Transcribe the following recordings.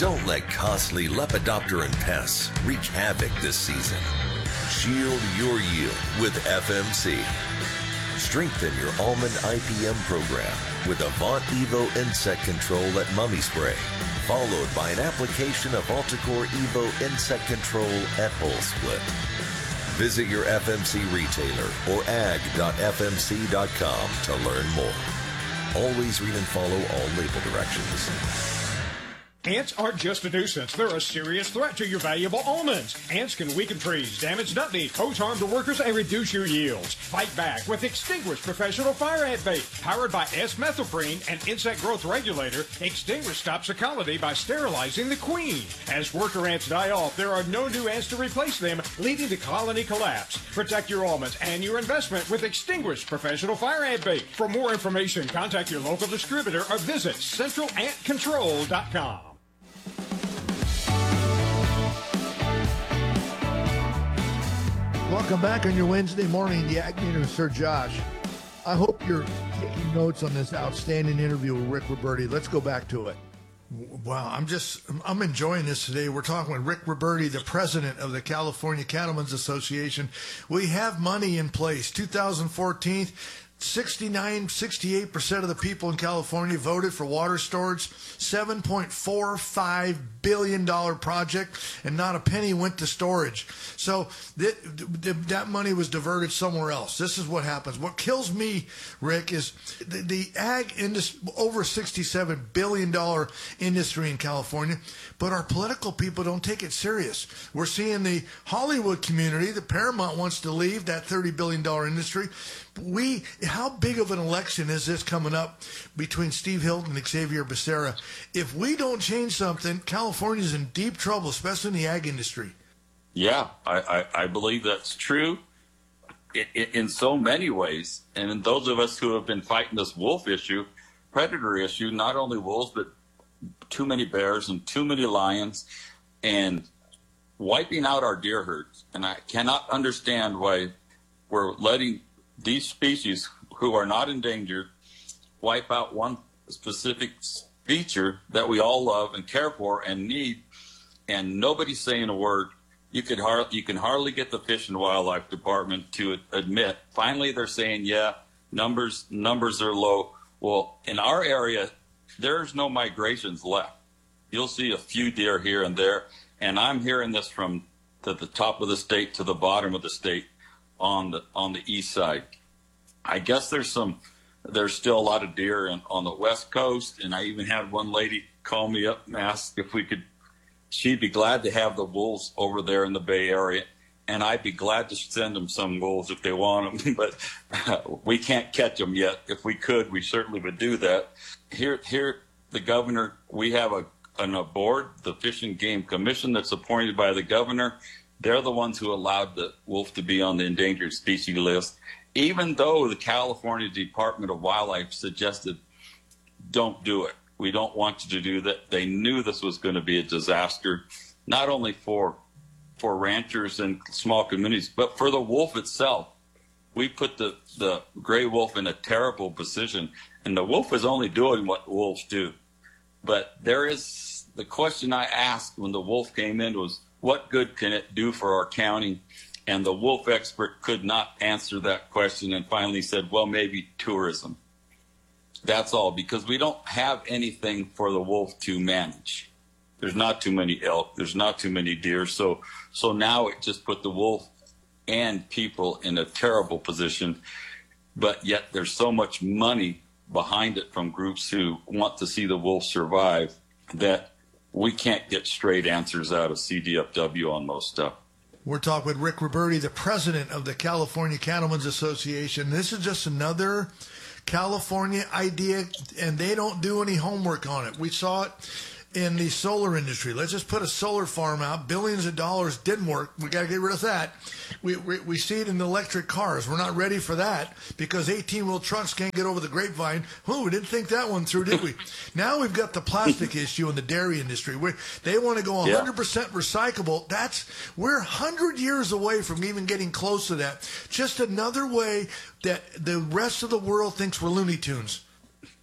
Don't let costly lepidopteran pests wreak havoc this season. Shield your yield with FMC. Strengthen your almond IPM program with Avant Evo insect control at Mummy Spray, followed by an application of Alticore Evo insect control at Hull Split. Visit your FMC retailer or ag.fmc.com to learn more. Always read and follow all label directions. Ants aren't just a nuisance. They're a serious threat to your valuable almonds. Ants can weaken trees, damage nut meat, pose harm to workers, and reduce your yields. Fight back with Extinguish Professional Fire Ant Bait. Powered by S-methoprene, an insect growth regulator, Extinguish stops the colony by sterilizing the queen. As worker ants die off, there are no new ants to replace them, leading to colony collapse. Protect your almonds and your investment with Extinguish Professional Fire Ant Bait. For more information, contact your local distributor or visit centralantcontrol.com. Welcome back on your Wednesday morning, the Ag Meter with Sir Josh. I hope you're taking notes on this outstanding interview with Rick Roberti. Let's go back to it. Wow, I'm enjoying this today. We're talking with Rick Roberti, the president of the California Cattlemen's Association. We have money in place. 2014, 68% of the people in California voted for water storage, $7.45 billion project, and not a penny went to storage. So that money was diverted somewhere else. This is what happens. What kills me, Rick, is the ag industry, over $67 billion industry in California, but our political people don't take it serious. We're seeing the Hollywood community, the Paramount wants to leave that $30 billion industry. How big of an election is this coming up between Steve Hilton and Xavier Becerra? If we don't change something, California's in deep trouble, especially in the ag industry. Yeah, I believe that's true in so many ways. And in those of us who have been fighting this wolf issue, predator issue, not only wolves, but too many bears and too many lions, and wiping out our deer herds. And I cannot understand why we're letting these species who are not endangered wipe out one specific feature that we all love and care for and need, and nobody's saying a word. You can hardly get the Fish and Wildlife Department to admit. Finally, they're saying, yeah, numbers are low. Well, in our area, there's no migrations left. You'll see a few deer here and there, and I'm hearing this from the top of the state to the bottom of the state on the east side. I guess there's still a lot of deer on the west coast, and I even had one lady call me up and ask if she'd be glad to have the wolves over there in the Bay Area, and I'd be glad to send them some wolves if they want them, but we can't catch them yet. If we could, we certainly would do that. Here, the governor, we have a board, the Fish and Game Commission, that's appointed by the governor. They're the ones who allowed the wolf to be on the endangered species list, even though the California Department of Wildlife suggested, don't do it. We don't want you to do that. They knew this was going to be a disaster, not only for ranchers and small communities, but for the wolf itself. We put the gray wolf in a terrible position, and the wolf is only doing what wolves do. But there is the question I asked when the wolf came in was, what good can it do for our county? And the wolf expert could not answer that question and finally said, well, maybe tourism. That's all, because we don't have anything for the wolf to manage. There's not too many elk. There's not too many deer. So now it just put the wolf and people in a terrible position. But yet there's so much money behind it from groups who want to see the wolf survive that we can't get straight answers out of CDFW on most stuff. We're talking with Rick Roberti, the president of the California Cattlemen's Association. This is just another California idea, and they don't do any homework on it. We saw it in the solar industry. Let's just put a solar farm out. Billions of dollars didn't work. We got to get rid of that. We see it in the electric cars. We're not ready for that because 18-wheel trucks can't get over the grapevine. We didn't think that one through, did we? Now we've got the plastic issue in the dairy industry. They want to go 100% recyclable. We're 100 years away from even getting close to that. Just another way that the rest of the world thinks we're Looney Tunes.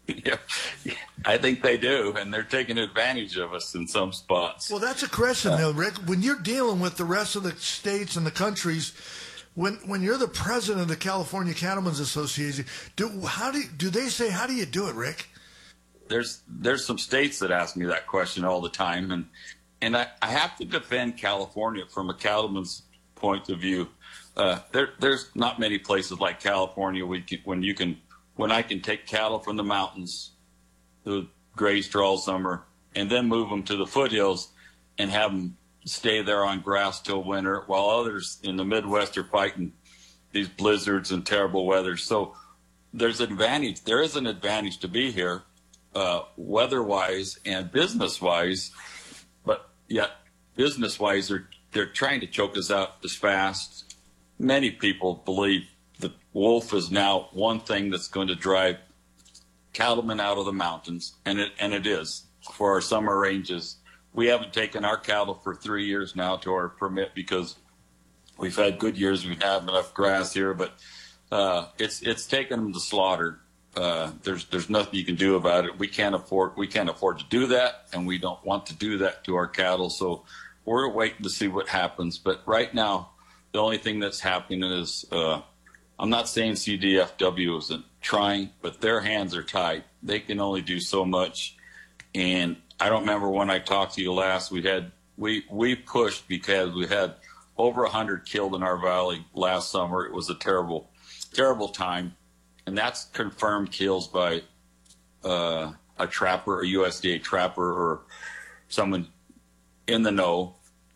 Yeah, I think they do, and they're taking advantage of us in some spots. Well, that's a question, though, Rick. When you're dealing with the rest of the states and the countries, when you're the president of the California Cattlemen's Association, do they say, how do you do it, Rick? There's some states that ask me that question all the time, and I have to defend California from a cattleman's point of view. There's not many places like California when I can take cattle from the mountains to graze all summer and then move them to the foothills and have them stay there on grass till winter, while others in the Midwest are fighting these blizzards and terrible weather. So there is an advantage to be here, weather-wise and business-wise, but yet business-wise they're trying to choke us out as fast. Many people believe the wolf is now one thing that's going to drive cattlemen out of the mountains, and it is for our summer ranges. We haven't taken our cattle for 3 years now to our permit because we've had good years. We have enough grass here, but it's taken them to slaughter. There's nothing you can do about it. We can't afford to do that, and we don't want to do that to our cattle. So we're waiting to see what happens. But right now, the only thing that's happening is I'm not saying CDFW isn't trying, but their hands are tied. They can only do so much. And I don't remember when I talked to you last. We pushed because we had over 100 killed in our valley last summer. It was a terrible, terrible time, and that's confirmed kills by a trapper, a USDA trapper, or someone in the know.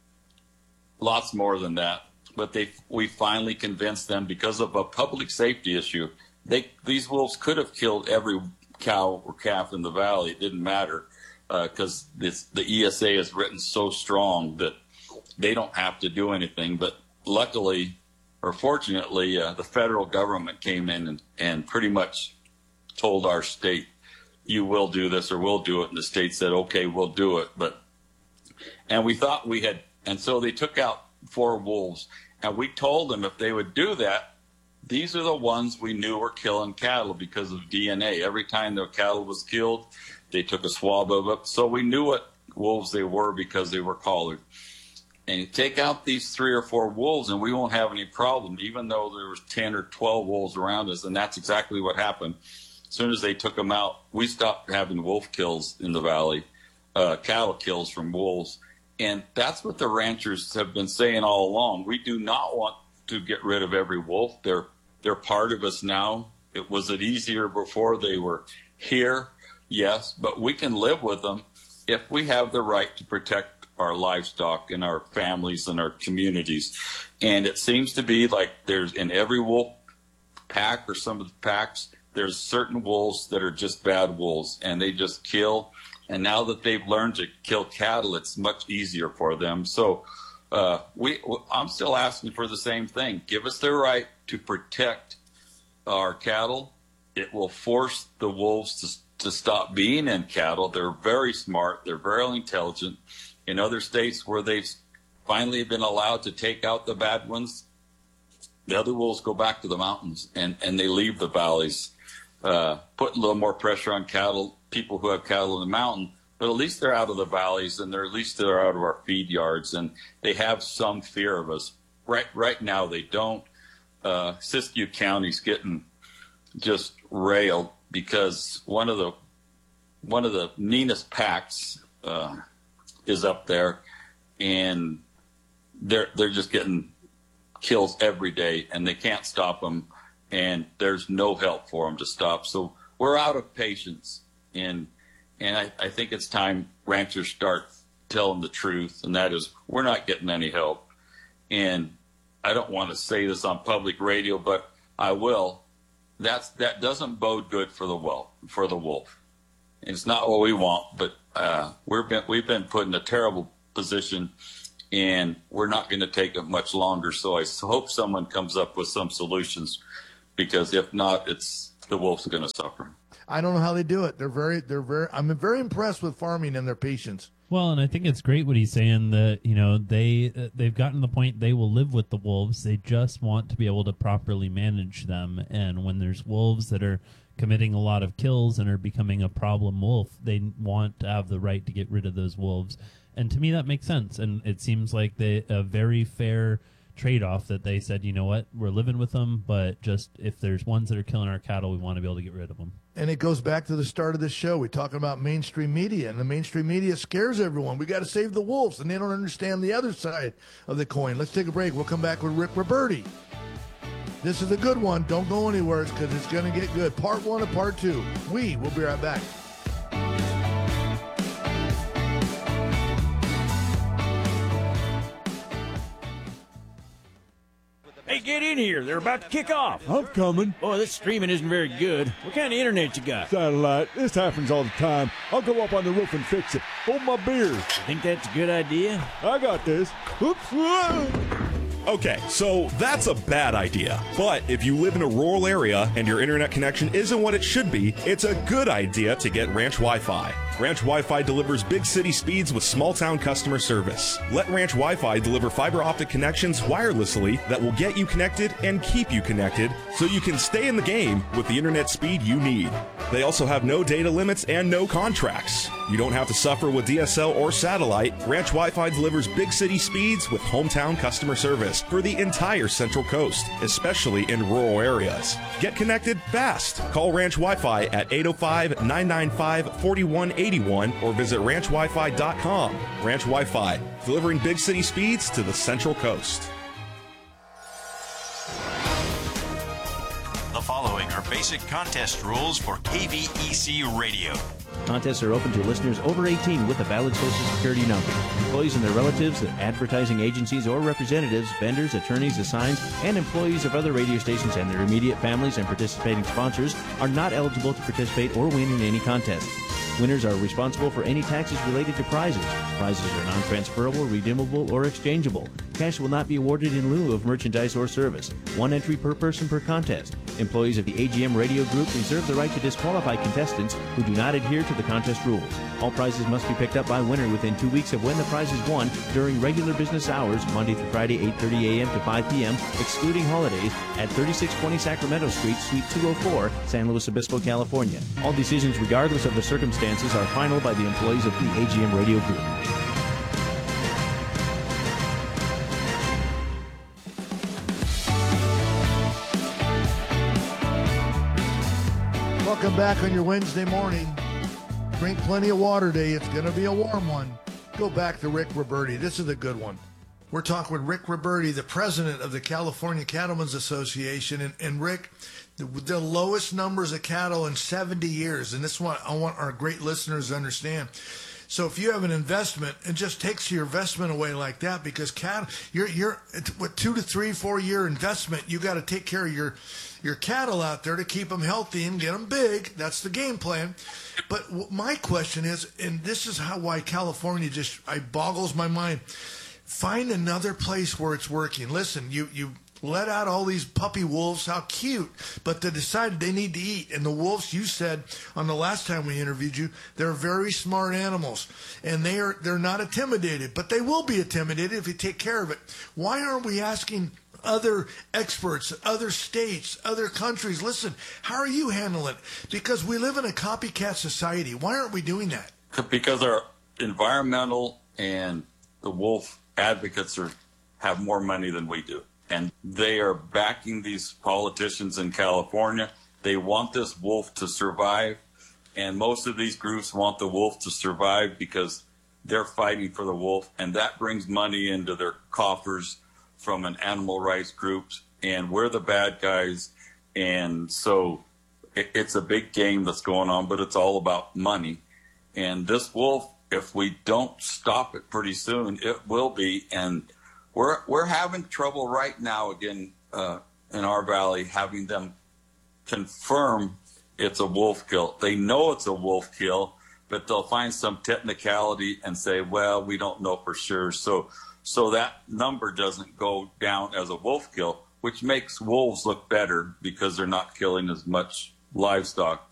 Lots more than that. But we finally convinced them because of a public safety issue. These wolves could have killed every cow or calf in the valley. It didn't matter because the ESA is written so strong that they don't have to do anything. But luckily, or fortunately, the federal government came in and pretty much told our state, you will do this or we'll do it. And the state said, okay, we'll do it. And we thought we had, and so they took out 4 wolves, and we told them if they would do that, these are the ones we knew were killing cattle because of DNA. Every time their cattle was killed, they took a swab of it, so we knew what wolves they were because they were collared. And you take out these 3 or 4 wolves, and we won't have any problem, even though there was 10 or 12 wolves around us, and that's exactly what happened. As soon as they took them out, we stopped having wolf kills in the valley, cattle kills from wolves. And that's what the ranchers have been saying all along. We do not want to get rid of every wolf. They're part of us now. Was it easier before they were here? Yes, but we can live with them if we have the right to protect our livestock and our families and our communities. And it seems to be like there's in every wolf pack or some of the packs, there's certain wolves that are just bad wolves, and they just kill. And now that they've learned to kill cattle, it's much easier for them. So I'm still asking for the same thing. Give us the right to protect our cattle. It will force the wolves to stop being in cattle. They're very smart. They're very intelligent. In other states where they've finally been allowed to take out the bad ones, the other wolves go back to the mountains and they leave the valleys, put a little more pressure on people who have cattle in the mountain, but at least they're out of the valleys and at least they're out of our feed yards and they have some fear of us. Right now they don't. Siskiyou County's getting just railed because one of the meanest packs is up there, and they're just getting kills every day, and they can't stop them, and there's no help for them to stop. So we're out of patience, and I think it's time ranchers start telling the truth, and that is we're not getting any help. And I don't want to say this on public radio, but I will. That doesn't bode good for the wolf. It's not what we want, but we've been put in a terrible position, and we're not going to take it much longer. So I hope someone comes up with some solutions, because if not, the wolf's going to suffer. I don't know how they do it. I'm very impressed with farming and their patience. Well, and I think it's great what he's saying that, they've gotten to the point they will live with the wolves. They just want to be able to properly manage them. And when there's wolves that are committing a lot of kills and are becoming a problem wolf, they want to have the right to get rid of those wolves. And to me, that makes sense. And it seems like a very fair trade-off that they said, you know what, we're living with them, but just if there's ones that are killing our cattle, we want to be able to get rid of them. And it goes back to the start of this show. We're talking about mainstream media, and the mainstream media scares everyone. We got to save the wolves, and they don't understand the other side of the coin. Let's take a break. We'll come back with Rick Roberti. This is a good one. Don't go anywhere because it's going to get good. Part 1 of Part 2. We will be right back. Hey, get in here. They're about to kick off. I'm coming. Boy, this streaming isn't very good. What kind of internet you got? Satellite. This happens all the time. I'll go up on the roof and fix it. Hold my beer. You think that's a good idea? I got this. Oops. Whoa. Okay, so that's a bad idea. But if you live in a rural area and your internet connection isn't what it should be, it's a good idea to get Ranch Wi-Fi. Ranch Wi-Fi delivers big city speeds with small town customer service. Let Ranch Wi-Fi deliver fiber optic connections wirelessly that will get you connected and keep you connected so you can stay in the game with the internet speed you need. They also have no data limits and no contracts. You don't have to suffer with DSL or satellite. Ranch Wi-Fi delivers big city speeds with hometown customer service for the entire Central Coast, especially in rural areas. Get connected fast. Call Ranch Wi-Fi at 805-995-4181 or visit ranchwifi.com. Ranch Wi-Fi, delivering big city speeds to the Central Coast. The following are basic contest rules for KVEC Radio. Contests are open to listeners over 18 with a valid Social Security number. Employees and their relatives, advertising agencies or representatives, vendors, attorneys, assigns, and employees of other radio stations and their immediate families and participating sponsors are not eligible to participate or win in any contest. Winners are responsible for any taxes related to prizes. Prizes are non-transferable, redeemable, or exchangeable. Cash will not be awarded in lieu of merchandise or service. One entry per person per contest. Employees of the AGM Radio Group reserve the right to disqualify contestants who do not adhere to the contest rules. All prizes must be picked up by winner within 2 weeks of when the prize is won during regular business hours, Monday through Friday, 8:30 a.m. to 5 p.m., excluding holidays, at 3620 Sacramento Street, Suite 204, San Luis Obispo, California. All decisions, regardless of the circumstances, are final by the employees of the AGM Radio Group. Welcome back on your Wednesday morning. Drink plenty of water day. It's going to be a warm one. Go back to Rick Roberti. This is a good one. We're talking with Rick Roberti, the president of the California Cattlemen's Association. And Rick, the lowest numbers of cattle in 70 years. And this one I want our great listeners to understand. So if you have an investment, it just takes your investment away like that, because cattle, you're with 2 to 3, 4 year investment, you got to take care of your cattle out there to keep them healthy and get them big. That's the game plan. But my question is, and this is why California just boggles my mind. Find another place where it's working. Listen, you let out all these puppy wolves, how cute, but they decided they need to eat. And the wolves, you said on the last time we interviewed you, they're very smart animals, and they're not intimidated, but they will be intimidated if you take care of it. Why aren't we asking other experts, other states, other countries, listen, how are you handling it? Because we live in a copycat society. Why aren't we doing that? Because our environmental and the wolf advocates have more money than we do. And they are backing these politicians in California. They want this wolf to survive. And most of these groups want the wolf to survive because they're fighting for the wolf. And that brings money into their coffers from an animal rights groups. And we're the bad guys. And so it's a big game that's going on, but it's all about money. And this wolf, if we don't stop it pretty soon, it will be. And we're having trouble right now again in our valley, having them confirm it's a wolf kill. They know it's a wolf kill, but they'll find some technicality and say, well, we don't know for sure. So that number doesn't go down as a wolf kill, which makes wolves look better because they're not killing as much livestock.